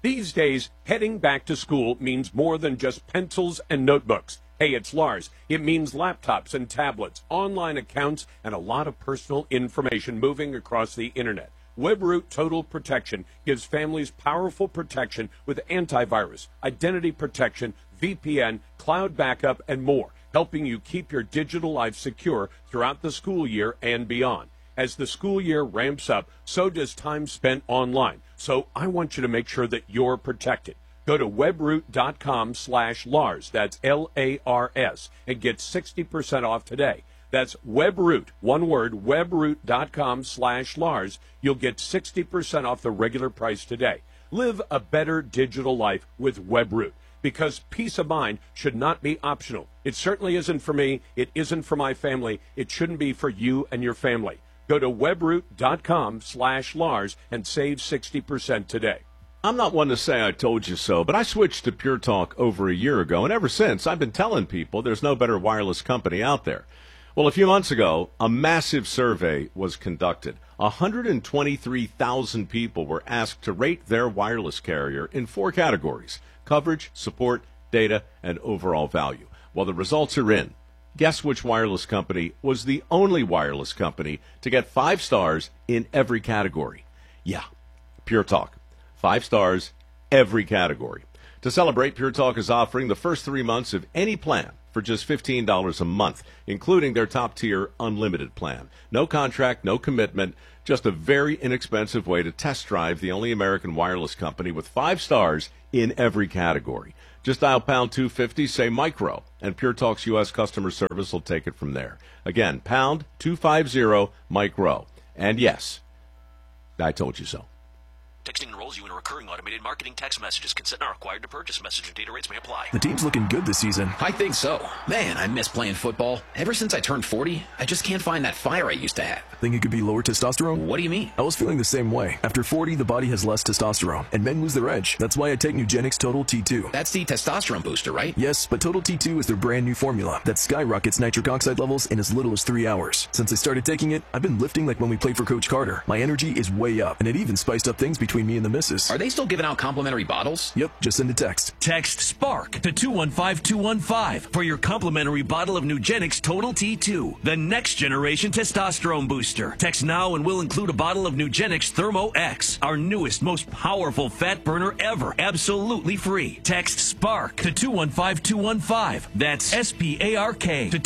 These days, heading back to school means more than just pencils and notebooks. Hey, it's Lars. It means laptops and tablets, online accounts, and a lot of personal information moving across the internet. WebRoot Total Protection gives families powerful protection with antivirus, identity protection, VPN, cloud backup, and more, helping you keep your digital life secure throughout the school year and beyond. As the school year ramps up, so does time spent online. So I want you to make sure that you're protected. Go to webroot.com/Lars, that's Lars, and get 60% off today. That's WebRoot, one word, webroot.com/Lars. You'll get 60% off the regular price today. Live a better digital life with WebRoot, because peace of mind should not be optional. It certainly isn't for me. It isn't for my family. It shouldn't be for you and your family. Go to webroot.com/Lars and save 60% today. I'm not one to say I told you so, but I switched to Pure Talk over a year ago, and ever since I've been telling people there's no better wireless company out there. Well, a few months ago, a massive survey was conducted. 123,000 people were asked to rate their wireless carrier in 4 categories: coverage, support, data, and overall value. Well, the results are in. Guess which wireless company was the only wireless company to get 5 stars in every category? Yeah, Pure Talk. 5 stars, every category. To celebrate, Pure Talk is offering the first 3 months of any plan for just $15 a month, including their top-tier unlimited plan. No contract, no commitment, just a very inexpensive way to test drive the only American wireless company with 5 stars in every category. Just dial pound 250, say micro, and Pure Talk's U.S. customer service will take it from there. Again, pound 250 micro. And yes, I told you so. Texting enrolls you in a recurring automated marketing text messages. Consent not required to purchase. Message and data rates may apply. The team's looking good this season. I think so. Man, I miss playing football. Ever since I turned 40, I just can't find that fire I used to have. Think it could be lower testosterone? What do you mean? I was feeling the same way. After 40, the body has less testosterone, and men lose their edge. That's why I take Nugenix Total T2. That's the testosterone booster, right? Yes, but Total T2 is their brand new formula that skyrockets nitric oxide levels in as little as 3 hours. Since I started taking it, I've been lifting like when we played for Coach Carter. My energy is way up, and it even spiced up things between me and the missus. Are they still giving out complimentary bottles? Yep, just send a text. Text SPARK to 215-215 for your complimentary bottle of Nugenix Total T2, the next generation testosterone booster. Text now and we'll include a bottle of Nugenix Thermo X, our newest, most powerful fat burner ever, absolutely free. Text SPARK to 215-215. That's SPARK to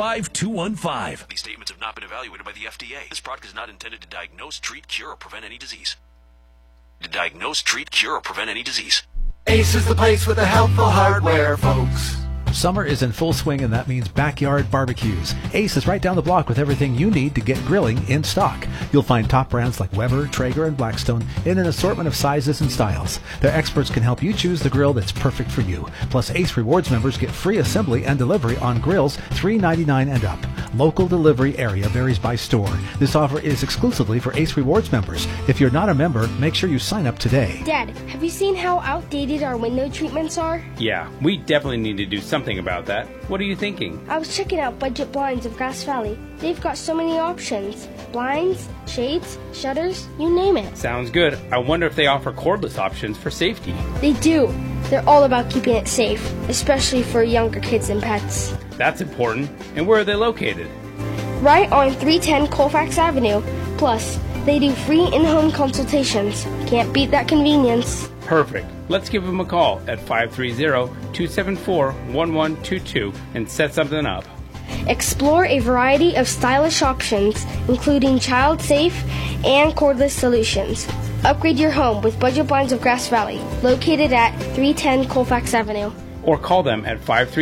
215-215. These statements have not been evaluated by the FDA. This product is not intended to diagnose, treat, cure, or prevent any disease. To diagnose, treat, cure, or prevent any disease. Ace is the place with the helpful hardware, folks. Summer is in full swing, and that means backyard barbecues. Ace is right down the block with everything you need to get grilling in stock. You'll find top brands like Weber, Traeger, and Blackstone in an assortment of sizes and styles. Their experts can help you choose the grill that's perfect for you. Plus, Ace Rewards members get free assembly and delivery on grills $3.99 and up. Local delivery area varies by store. This offer is exclusively for Ace Rewards members. If you're not a member, make sure you sign up today. Dad, have you seen how outdated our window treatments are? Yeah, we definitely need to do something about that. What are you thinking? I was checking out Budget Blinds of Grass Valley. They've got so many options. Blinds, shades, shutters, you name it. Sounds good. I wonder if they offer cordless options for safety. They do. They're all about keeping it safe, especially for younger kids and pets. That's important. And where are they located? Right on 310 Colfax Avenue. Plus, they do free in-home consultations. Can't beat that convenience. Perfect. Let's give them a call at 530-274-1122 and set something up. Explore a variety of stylish options, including child-safe and cordless solutions. Upgrade your home with Budget Blinds of Grass Valley, located at 310 Colfax Avenue. Or call them at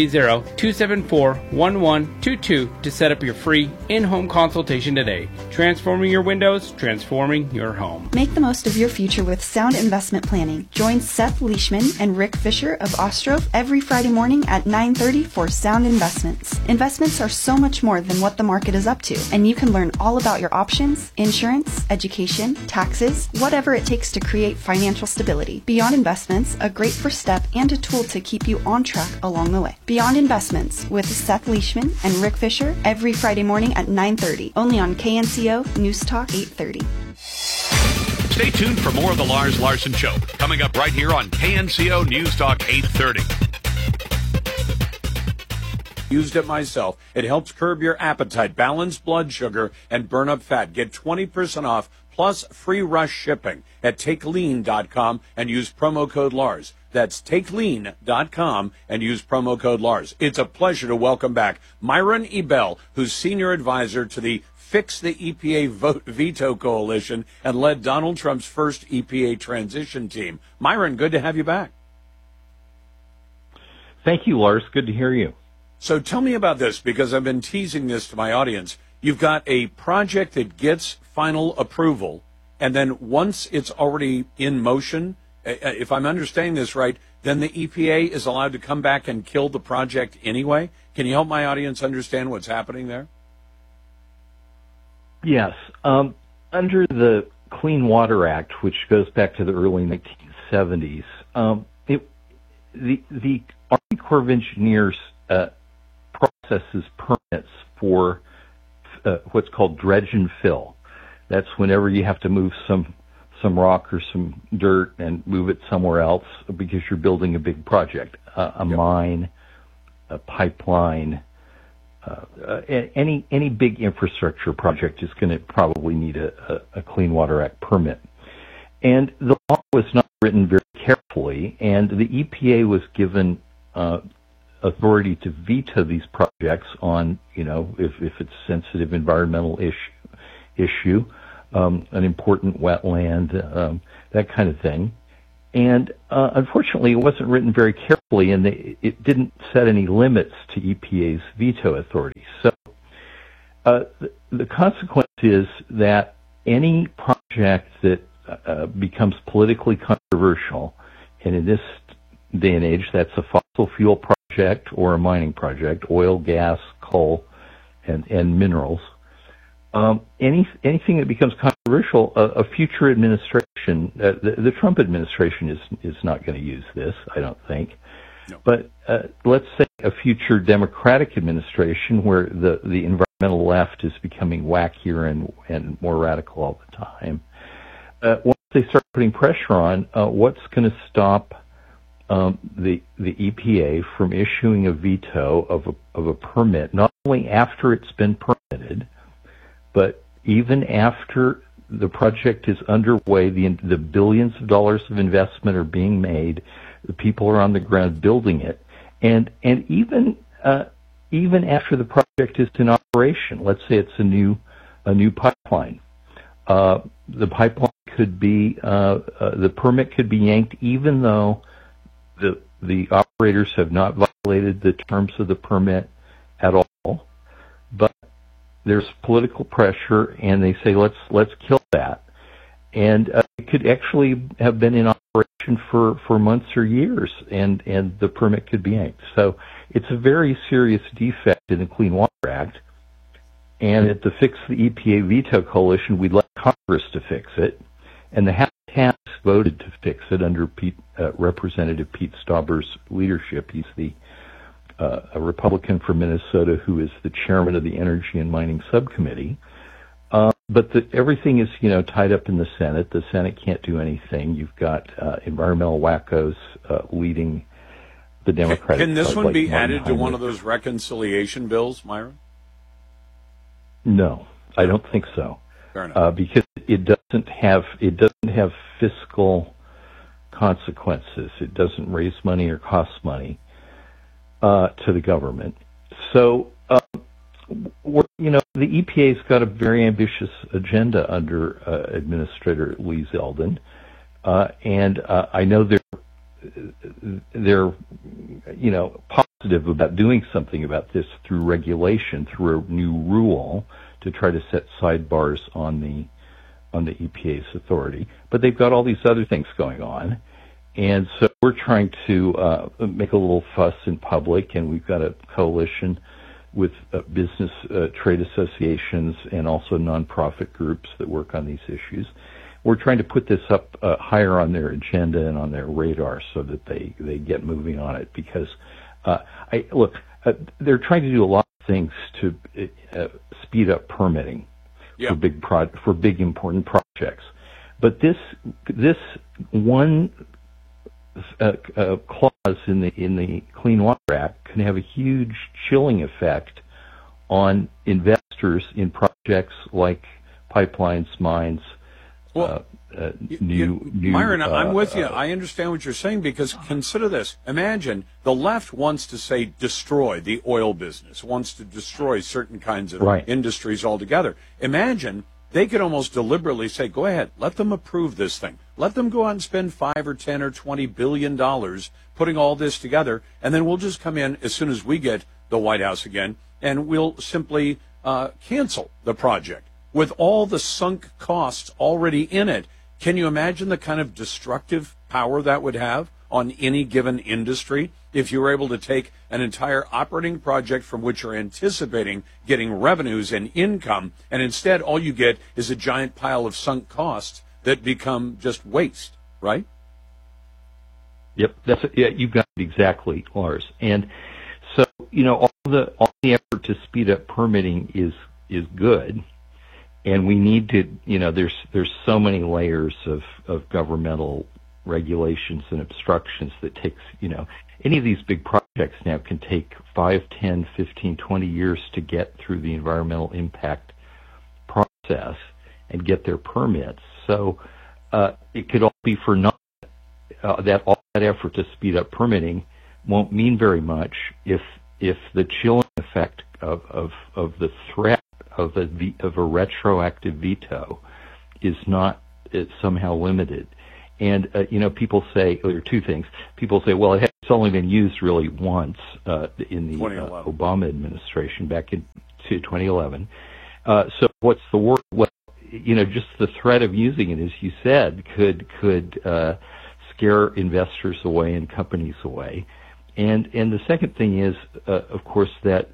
530-274-1122 to set up your free in-home consultation today. Transforming your windows, transforming your home. Make the most of your future with sound investment planning. Join Seth Leishman and Rick Fisher of Ostroff every Friday morning at 9:30 for Sound Investments. Investments are so much more than what the market is up to, and you can learn all about your options, insurance, education, taxes, whatever it takes to create financial stability. Beyond Investments, a great first step and a tool to keep you on track along the way. Beyond Investments with Seth Leishman and Rick Fisher every Friday morning at 9:30, only on KNCO News Talk 830. Stay tuned for more of the Lars Larson Show, coming up right here on KNCO News Talk 830. Used it myself. It helps curb your appetite, balance blood sugar, and burn up fat. Get 20% off plus free rush shipping at TakeLean.com and use promo code Lars. That's TakeLean.com and use promo code Lars. It's a pleasure to welcome back Myron Ebell, who's senior advisor to the Fix the EPA Vote Veto Coalition and led Donald Trump's first EPA transition team. Myron, good to have you back. Thank you, Lars. Good to hear you. So tell me about this, because I've been teasing this to my audience. You've got a project that gets final approval, and then once it's already in motion, if I'm understanding this right, then the EPA is allowed to come back and kill the project anyway? Can you help my audience understand what's happening there? Yes. Under the Clean Water Act, which goes back to the early 1970s, the Army Corps of Engineers processes permits for what's called dredge and fill. That's whenever you have to move some rock or some dirt and move it somewhere else because you're building a big project, a mine, a pipeline, any big infrastructure project is going to probably need a Clean Water Act permit. And the law was not written very carefully, and the EPA was given authority to veto these projects on, if it's sensitive environmental issue, an important wetland, that kind of thing. And unfortunately, it wasn't written very carefully, and it didn't set any limits to EPA's veto authority. So the consequence is that any project that becomes politically controversial, and in this day and age, that's a fossil fuel project or a mining project, oil, gas, coal, and minerals. Anything that becomes controversial, a future administration, the Trump administration is not going to use this, I don't think. No. But let's say a future Democratic administration where the environmental left is becoming wackier and more radical all the time. Once they start putting pressure on, what's going to stop the EPA from issuing a veto of a permit, not only after it's been permitted, but even after the project is underway, the billions of dollars of investment are being made, the people are on the ground building it, and even after the project is in operation. Let's say it's a new pipeline. The pipeline could be the permit could be yanked, even though the operators have not violated the terms of the permit at all, but there's political pressure, and they say let's kill that, and it could actually have been in operation for months or years, and the permit could be yanked. So it's a very serious defect in the Clean Water Act, and at the Fix the EPA Veto Coalition, we'd like Congress to fix it, and the House voted to fix it under Representative Pete Stauber's leadership. He's a Republican from Minnesota who is the chairman of the Energy and Mining Subcommittee. But everything is, tied up in the Senate. The Senate can't do anything. You've got environmental wackos leading the Democratic. Can this one like be Martin added to one Heinrich. of those reconciliation bills, Myron? No, I don't think so. Fair enough. Because it doesn't have fiscal consequences. It doesn't raise money or cost money to the government. So, the EPA's got a very ambitious agenda under Administrator Lee Zeldin, and I know they're positive about doing something about this through regulation, through a new rule to try to set sidebars on the EPA's authority. But they've got all these other things going on. And so we're trying to make a little fuss in public, and we've got a coalition with business trade associations and also nonprofit groups that work on these issues. We're trying to put this up higher on their agenda and on their radar so that they get moving on it, because they're trying to do a lot of things to speed up permitting for big important projects. But this one clause in the Clean Water Act can have a huge chilling effect on investors in projects like pipelines, mines. Myron, I'm with you. I understand what you're saying, because consider this. Imagine the left wants to say destroy the oil business, wants to destroy certain kinds of industries altogether. Imagine they could almost deliberately say, go ahead, let them approve this thing. Let them go out and spend $5 or $10 or $20 billion putting all this together, and then we'll just come in as soon as we get the White House again, and we'll simply cancel the project with all the sunk costs already in it. Can you imagine the kind of destructive power that would have on any given industry if you were able to take an entire operating project from which you're anticipating getting revenues and income, and instead all you get is a giant pile of sunk costs that become just waste, right? Yep, you've got it exactly, Lars. And so, all the effort to speed up permitting is good. And we need to, there's so many layers of governmental regulations and obstructions that takes, any of these big projects now can take 5, 10, 15, 20 years to get through the environmental impact process and get their permits. So it could all be for nothing. All that effort to speed up permitting won't mean very much if the chilling effect of the threat of a retroactive veto is somehow limited. And people say, there are two things. People say, well, it's only been used really once in the Obama administration back in 2011. So what's the work? Well, just the threat of using it, as you said, could scare investors away and companies away. And the second thing is, of course, that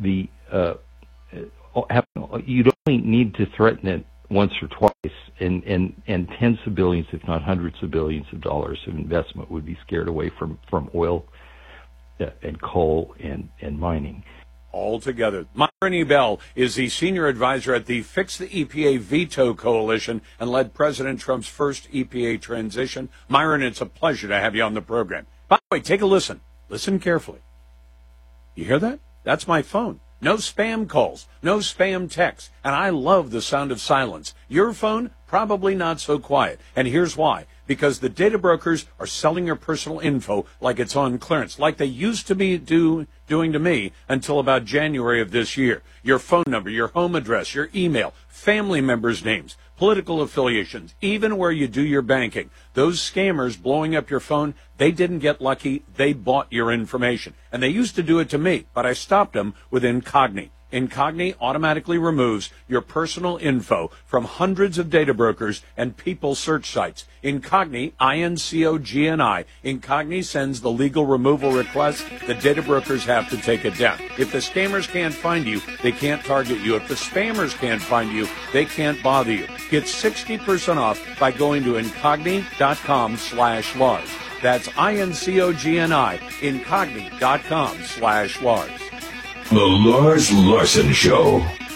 you'd only need to threaten it once or twice, and tens of billions, if not hundreds of billions of dollars of investment would be scared away from oil and coal and mining. Altogether. Myron Ebell is the senior advisor at the Fix the EPA Veto Coalition and led President Trump's first EPA transition. Myron, it's a pleasure to have you on the program. By the way, take a listen. Listen carefully. You hear that? That's my phone. No spam calls, no spam texts, and I love the sound of silence. Your phone, probably not so quiet. And here's why. Because the data brokers are selling your personal info like it's on clearance, like they used to be doing to me until about January of this year. Your phone number, your home address, your email, family members' names, political affiliations, even where you do your banking. Those scammers blowing up your phone, they didn't get lucky. They bought your information. And they used to do it to me, but I stopped them with Incogni. Incogni automatically removes your personal info from hundreds of data brokers and people search sites. Incogni, I-N-C-O-G-N-I. Incogni sends the legal removal request. The data brokers have to take it down. If the scammers can't find you, they can't target you. If the spammers can't find you, they can't bother you. Get 60% off by going to incogni.com/Lars. That's I-N-C-O-G-N-I, incogni.com/Lars. The Lars Larson Show.